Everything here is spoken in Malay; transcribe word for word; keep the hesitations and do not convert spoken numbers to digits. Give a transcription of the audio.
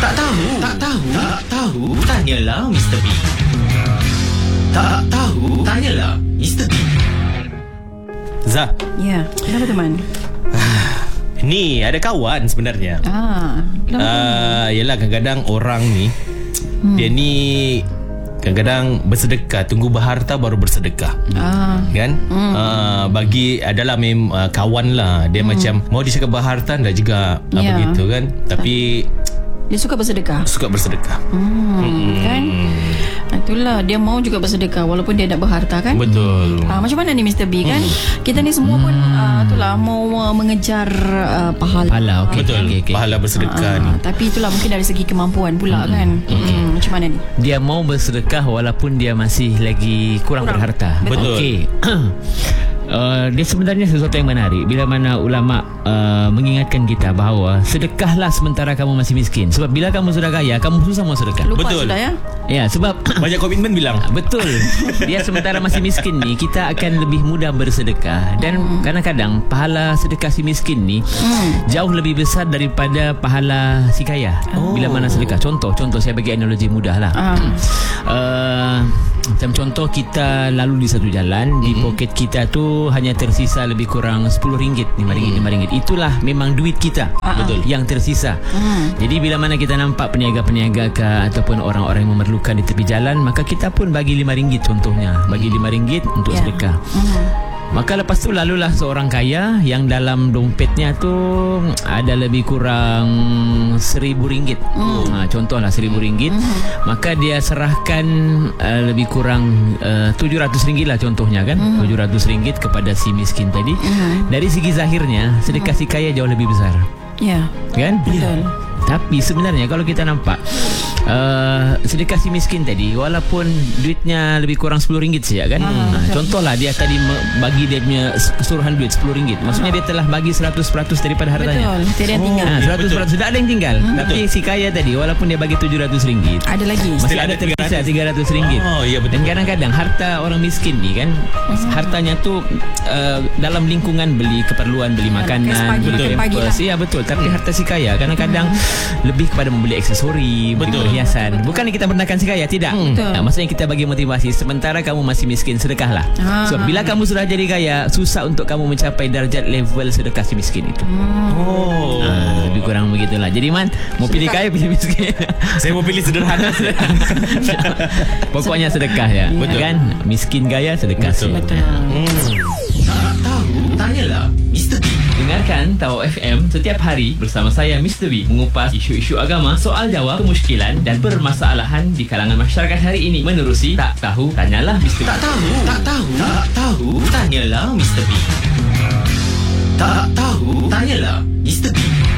Tak tahu, tak tahu, tak tahu, tanyalah Mister B. Tak tahu, tanyalah Mister B. Zah. Ya, kenapa teman? Ni ada kawan sebenarnya. Ah, uh, Yelah kadang-kadang orang ni hmm. dia ni kadang-kadang bersedekah, tunggu berharta baru bersedekah. Ah. Kan? Hmm. Uh, bagi adalah mem uh, kawan lah. Dia hmm. macam mau dia cakap berharta dah juga yeah. apa gitu kan. Tapi dia suka bersedekah. Suka bersedekah. Hmm, hmm. Kan? Itulah, dia mau juga bersedekah walaupun dia tak berharta kan. Betul. Ah, macam mana ni Mister B kan? Hmm. Kita ni semua pun ah, itulah mau uh, mengejar uh, pahala. Pahala, okay. Betul. Okay, okay. Pahala bersedekah ah, ni. Tapi itulah mungkin dari segi kemampuan pula hmm. kan. Hmm. Hmm. Macam mana ni? Dia mau bersedekah walaupun dia masih lagi kurang, kurang. berharta. Betul. Okey. Uh, dia sebenarnya sesuatu yang menarik bila mana ulama uh, mengingatkan kita bahawa sedekahlah sementara kamu masih miskin. Sebab bila kamu sudah kaya, kamu susah mau sedekah. Lupa betul. Sudah ya? Ya, sebab banyak komitmen bilang. Betul. Dia sementara masih miskin ni, kita akan lebih mudah bersedekah. Dan hmm. kadang-kadang pahala sedekah si miskin ni hmm. jauh lebih besar daripada pahala si kaya. Oh. Bila mana sedekah. Contoh, contoh saya bagi analogi mudah lah. Ah. Uh, macam contoh kita lalu di satu jalan, hmm. di poket kita tu hanya tersisa lebih kurang sepuluh ringgit, lima ringgit, lima ringgit. Itulah memang duit kita. Uh-huh. Betul. Yang tersisa. Hmm. Jadi bila mana kita nampak peniaga-peniaga ke ataupun orang-orang yang memerlukan di tepi jalan, maka kita pun bagi lima ringgit contohnya. Bagi lima ringgit untuk yeah. sedekah. Hmm. Maka lepas tu lalulah seorang kaya yang dalam dompetnya tu ada lebih kurang seribu ringgit. Mm. Ha, contohlah seribu ringgit. Mm. Maka dia serahkan uh, lebih kurang uh, tujuh ratus ringgit lah contohnya kan. Mm. tujuh ratus ringgit kepada si miskin tadi. Mm. Dari segi zahirnya sedekah si kaya jauh lebih besar. Ya. Yeah. Kan? Betul. Tapi sebenarnya kalau kita nampak uh, sedekah si miskin tadi walaupun duitnya lebih kurang sepuluh ringgit saja kan. Hmm. Ha, contohlah dia tadi bagi dia punya keseluruhan duit sepuluh ringgit. Maksudnya dia telah bagi seratus peratus daripada hartanya. Betul. Tidak ada yang tinggal. Ha, seratus peratus tidak ada yang tinggal. Hmm. Tapi si kaya tadi walaupun dia bagi tujuh ratus ringgit, ada lagi. Masih ada tersisa tiga ratus ringgit. Oh, iya betul. Dan kadang-kadang harta orang miskin ni kan hmm. hartanya tu uh, dalam lingkungan beli keperluan, beli makanan, beli pampers. Iya betul. Tapi harta si kaya kadang-kadang hmm. lebih kepada membeli aksesori, beli perhiasan. Bukan kita merendahkan si kaya, tidak. Hmm. Nah, maksudnya kita bagi motivasi. Sementara kamu masih miskin, sedekahlah. Ah. So bila kamu sudah jadi kaya, susah untuk kamu mencapai darjat level sedekah si miskin itu. Hmm. Oh, ah, lebih kurang begitulah. Jadi man, mau pilih kaya, pilih miskin. Saya mau pilih sederhana. Pokoknya sedekah ya. Betul. Kan? Miskin kaya sedekah. Betul. Betul. Hmm. Tak tahu, tanyalah Mister B. Dengarkan Tawau F M setiap hari bersama saya Mister B mengupas isu-isu agama, soal jawab, kemusykilan dan permasalahan di kalangan masyarakat hari ini menerusi Tak Tahu Tanyalah Mister B. Tak tahu, tak tahu, tak tahu, tanyalah Mister B. Tak tahu, tanyalah Mister B.